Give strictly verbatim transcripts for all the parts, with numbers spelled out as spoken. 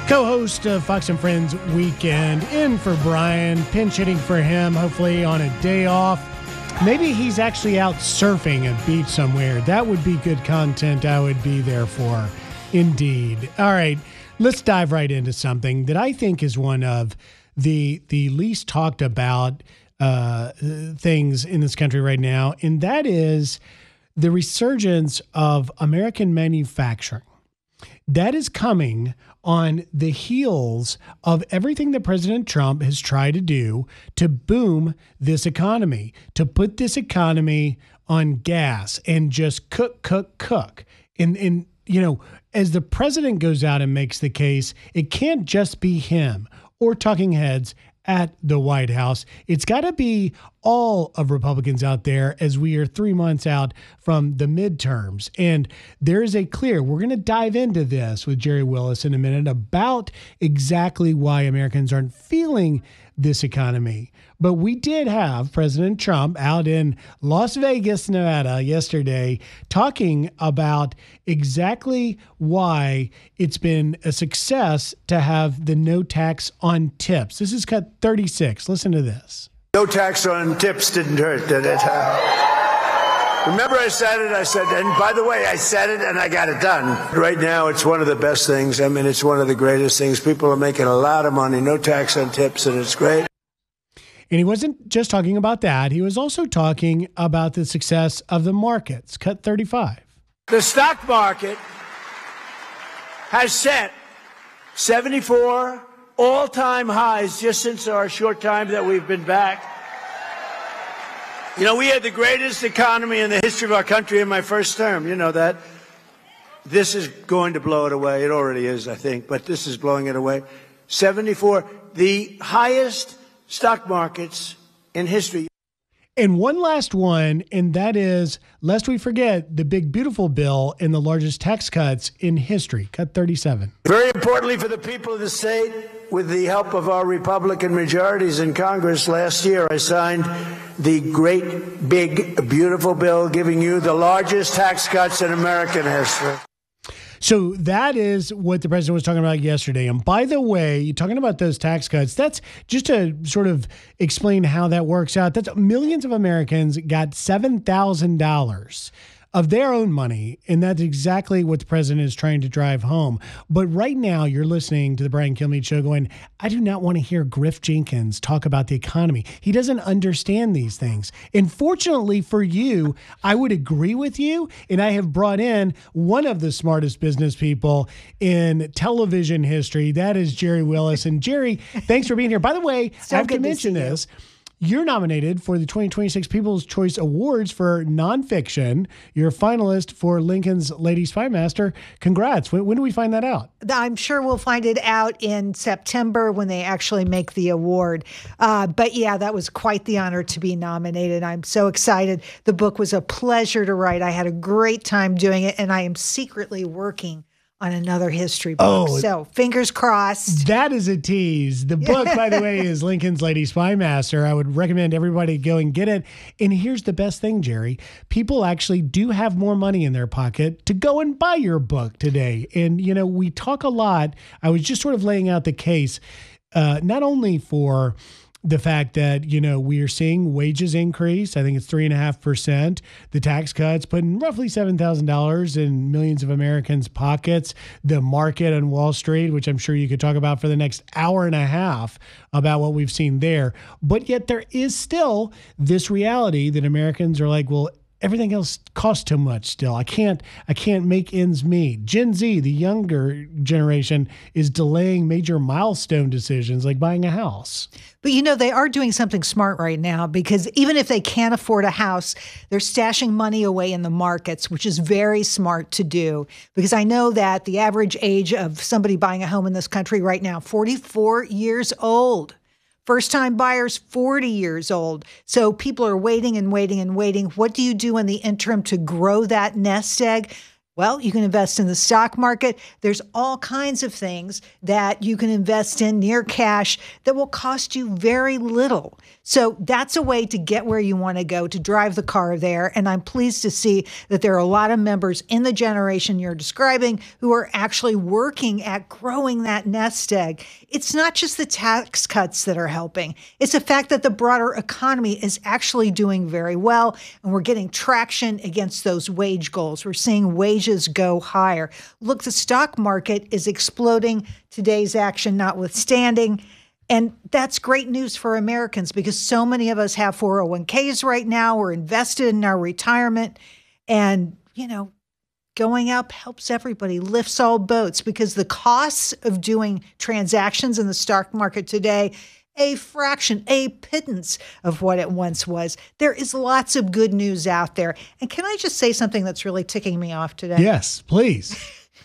Co-host of Fox and Friends Weekend, in for Brian, pinch hitting for him, hopefully on a day off. Maybe he's actually out surfing a beach somewhere. That would be good content I would be there for, indeed. All right, let's dive right into something that I think is one of the the least talked about uh, things in this country right now, and that is the resurgence of American manufacturing. That is coming on the heels of everything that President Trump has tried to do to boom this economy, to put this economy on gas and just cook, cook, cook. And, and, you know, as the president goes out and makes the case, it can't just be him or talking heads at the White House. It's got to be all of Republicans out there as we are three months out from the midterms. And there is a clear, we're going to dive into this with Jerry Willis in a minute about exactly why Americans aren't feeling this economy. But we did have President Trump out in Las Vegas, Nevada yesterday talking about exactly why it's been a success to have the no tax on tips. This is cut thirty-six. Listen to this. No tax on tips didn't hurt, did it? Remember I said it, I said, and by the way, I said it and I got it done. Right now, it's one of the best things. I mean, it's one of the greatest things. People are making a lot of money, no tax on tips, and it's great. And he wasn't just talking about that. He was also talking about the success of the markets. Cut thirty-five. The stock market has set seventy-four all-time highs just since our short time that we've been back. You know, we had the greatest economy in the history of our country in my first term. You know that. This is going to blow it away. It already is, I think, but this is blowing it away. seventy-four, the highest stock markets in history. And one last one, and that is, lest we forget, the big, beautiful bill and the largest tax cuts in history. Cut thirty-seven. Very importantly for the people of the state, with the help of our Republican majorities in Congress last year, I signed the great, big, beautiful bill giving you the largest tax cuts in American history. So that is what the president was talking about yesterday. And by the way, talking about those tax cuts, that's just to sort of explain how that works out. That's millions of Americans got seven thousand dollars of their own money. And that's exactly what the president is trying to drive home. But right now you're listening to the Brian Kilmeade Show going, I do not want to hear Griff Jenkins talk about the economy. He doesn't understand these things. And fortunately for you, I would agree with you. And I have brought in one of the smartest business people in television history. That is Jerry Willis. And Jerry, thanks for being here. By the way, so I have to mention to this. You're nominated for the twenty twenty-six People's Choice Awards for nonfiction. You're a finalist for Lincoln's Lady Spy Master. Congrats. When, when do we find that out? I'm sure we'll find it out in September when they actually make the award. Uh, but yeah, that was quite the honor to be nominated. I'm so excited. The book was a pleasure to write. I had a great time doing it, and I am secretly working on another history book. Oh, so fingers crossed. That is a tease. The book, by the way, is Lincoln's Lady Spy Master. I would recommend everybody go and get it. And here's the best thing, Jerry. People actually do have more money in their pocket to go and buy your book today. And, you know, we talk a lot. I was just sort of laying out the case, uh, not only for the fact that, you know, we are seeing wages increase. I think it's three and a half percent. The tax cuts putting roughly seven thousand dollars in millions of Americans' pockets. The market on Wall Street, which I'm sure you could talk about for the next hour and a half about what we've seen there. But yet there is still this reality that Americans are like, well, everything else costs too much still. I can't I can't make ends meet. Gen Z, the younger generation, is delaying major milestone decisions like buying a house. But, you know, they are doing something smart right now, because even if they can't afford a house, they're stashing money away in the markets, which is very smart to do. Because I know that the average age of somebody buying a home in this country right now, forty-four years old. First-time buyers, forty years old. So people are waiting and waiting and waiting. What do you do in the interim to grow that nest egg? Well, you can invest in the stock market. There's all kinds of things that you can invest in near cash that will cost you very little. So that's a way to get where you want to go, to drive the car there. And I'm pleased to see that there are a lot of members in the generation you're describing who are actually working at growing that nest egg. It's not just the tax cuts that are helping. It's the fact that the broader economy is actually doing very well, and we're getting traction against those wage goals. We're seeing wages go higher. Look, the stock market is exploding, today's action notwithstanding. And that's great news for Americans because so many of us have four oh one k's right now. We're invested in our retirement. And, you know, going up helps everybody, lifts all boats, because the costs of doing transactions in the stock market today, a fraction, a pittance of what it once was. There is lots of good news out there. And can I just say something that's really ticking me off today? Yes, please.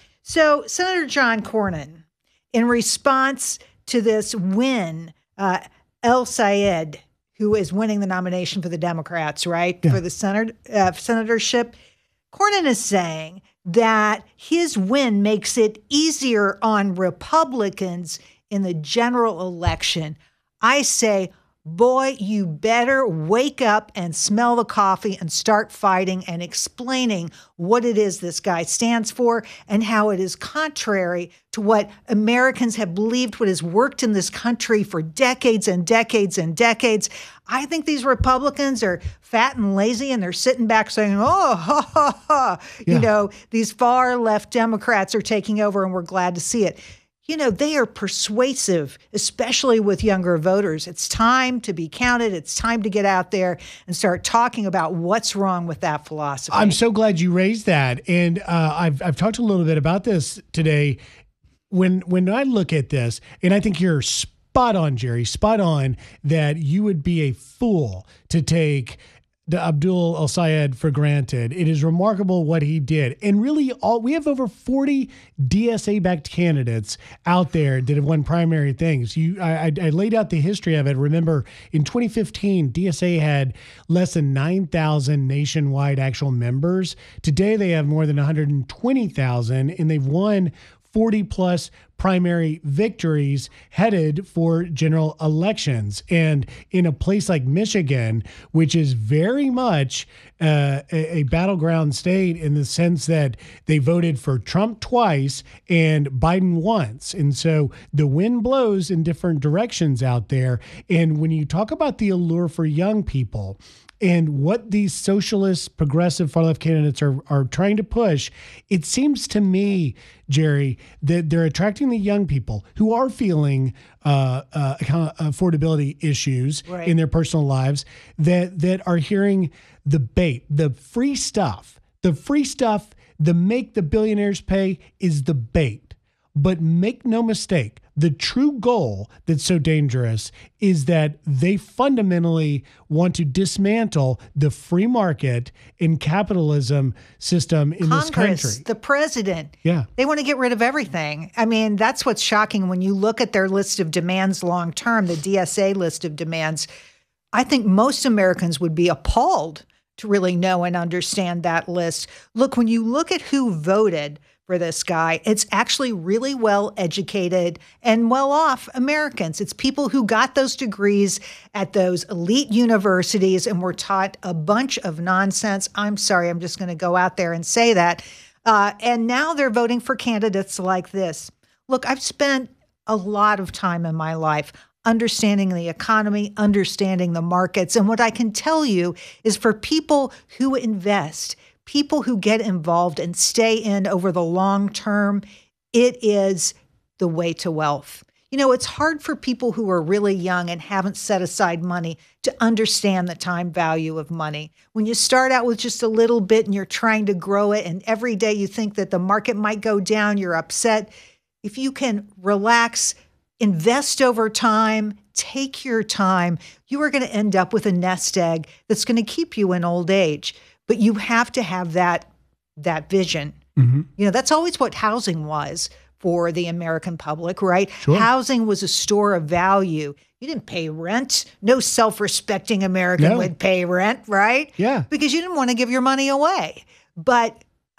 So Senator John Cornyn, in response to this win, uh, El Sayed, who is winning the nomination for the Democrats, right, yeah. for the senator, uh, senatorship, Cornyn is saying that his win makes it easier on Republicans in the general election. I say, boy, you better wake up and smell the coffee and start fighting and explaining what it is this guy stands for and how it is contrary to what Americans have believed, what has worked in this country for decades and decades and decades. I think these Republicans are fat and lazy, and they're sitting back saying, oh, ha, ha, ha. Yeah. You know, these far left Democrats are taking over, and we're glad to see it. You know, they are persuasive, especially with younger voters. It's time to be counted. It's time to get out there and start talking about what's wrong with that philosophy. I'm so glad you raised that. And uh, I've I've talked a little bit about this today. When when I look at this, and I think you're spot on, Jerry, spot on, that you would be a fool to take the Abdul El Sayed for granted. It is remarkable what he did. And really, all we have over forty D S A-backed candidates out there that have won primary things. You, I, I laid out the history of it. Remember, in twenty fifteen, D S A had less than nine thousand nationwide actual members. Today, they have more than one hundred twenty thousand, and they've won forty plus primary victories headed for general elections. And in a place like Michigan, which is very much uh, a, a battleground state in the sense that they voted for Trump twice and Biden once. And so the wind blows in different directions out there. And when you talk about the allure for young people, and what these socialist, progressive, far-left candidates are, are trying to push, it seems to me, Jerry, that they're attracting the young people who are feeling uh, uh, affordability issues right. in their personal lives, that that are hearing the bait, the free stuff. The free stuff, the make the billionaires pay is the bait. But make no mistake, the true goal that's so dangerous is that they fundamentally want to dismantle the free market and capitalism system in Congress, this country. The president. Yeah. They want to get rid of everything. I mean, that's what's shocking when you look at their list of demands long term, the D S A list of demands. I think most Americans would be appalled to really know and understand that list. Look, when you look at who voted for this guy, it's actually really well-educated and well-off Americans. It's people who got those degrees at those elite universities and were taught a bunch of nonsense. I'm sorry, I'm just going to go out there and say that. Uh, and now they're voting for candidates like this. Look, I've spent a lot of time in my life understanding the economy, understanding the markets. And what I can tell you is for people who invest, people who get involved and stay in over the long term, it is the way to wealth. You know, it's hard for people who are really young and haven't set aside money to understand the time value of money. When you start out with just a little bit and you're trying to grow it, and every day you think that the market might go down, you're upset. If you can relax, invest over time, take your time, you are going to end up with a nest egg that's going to keep you in old age. But you have to have that that vision. Mm-hmm. You know, that's always what housing was for the American public, right? Sure. Housing was a store of value. You didn't pay rent. No self-respecting American no. would pay rent, right? Yeah. Because you didn't want to give your money away. But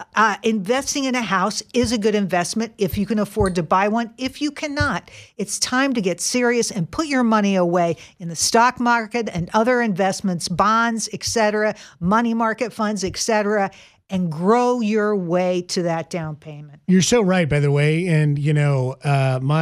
Uh, investing in a house is a good investment if you can afford to buy one. If you cannot, it's time to get serious and put your money away in the stock market and other investments, bonds, et cetera, money market funds, et cetera, and grow your way to that down payment. You're so right, by the way. And, you know, uh, my